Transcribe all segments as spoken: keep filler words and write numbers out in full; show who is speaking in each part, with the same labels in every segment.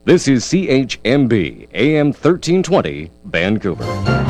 Speaker 1: This is C H M B, A M thirteen twenty, Vancouver.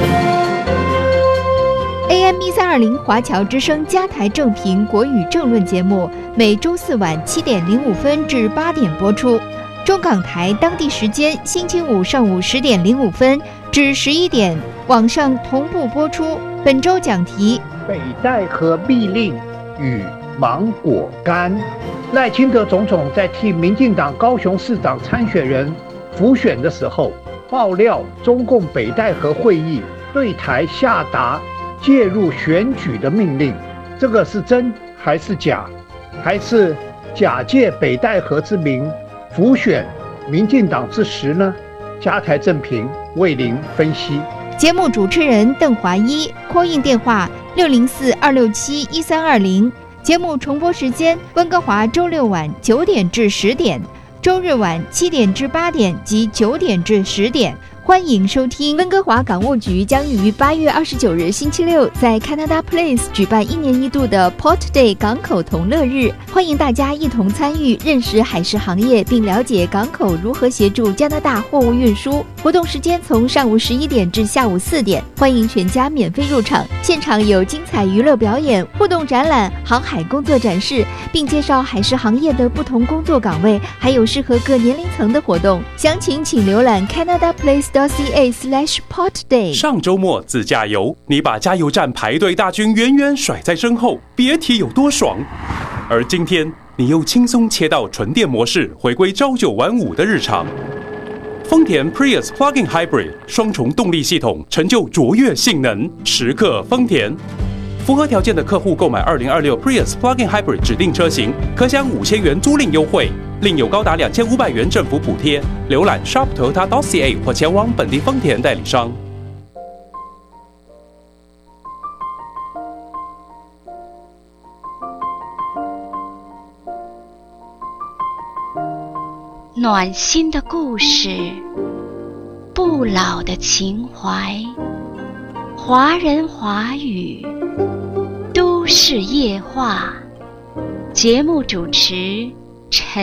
Speaker 2: A M 一三二零华侨之声加台正评国语政论节目，每周四晚七点零五分至八点播出。中港台当地时间星期五上午十点零五分至十一点，网上同步播出。本周讲题：
Speaker 3: 北戴河密令与芒果干。赖清德总统在替民进党高雄市长参选人辅选的时候，爆料中共北戴河会议对台下达介入选举的命令，这个是真还是假？还是假借北戴河之名辅选民进党之实呢？加台正评为您分析。
Speaker 2: 节目主持人邓华一 ，call in 电话六零四二六七一三二零。节目重播时间：温哥华周六晚九点至十点，周日晚七点至八点及九点至十点。欢迎收听。温哥华港务局将于八月二十九日星期六在 Canada Place 举办一年一度的 Port Day 港口同乐日，欢迎大家一同参与，认识海事行业，并了解港口如何协助加拿大货物运输。活动时间从上午十一点至下午四点，欢迎全家免费入场。现场有精彩娱乐表演、互动展览、航海工作展示，并介绍海事行业的不同工作岗位，还有适合各年龄层的活动。详情请浏览 Canada Place .ca slash port day。
Speaker 4: 上周末自驾游，你把加油站排队大军远远甩在身后，别提有多爽。而今天你又轻松切到纯电模式，回归朝九晚五的日常。丰田 Prius Plug-in Hybrid 双重动力系统，成就卓越性能，时刻丰田。符合条件的客户购买二零二六 Prius Plug-in Hybrid 指定车型，可享五千元租赁优惠，另有高达两千五百元政府补贴。浏览 shop toyota dot c a 或前往本地丰田代理商。
Speaker 5: 暖心的故事，不老的情怀，华人华语，都市夜话。节目主持陈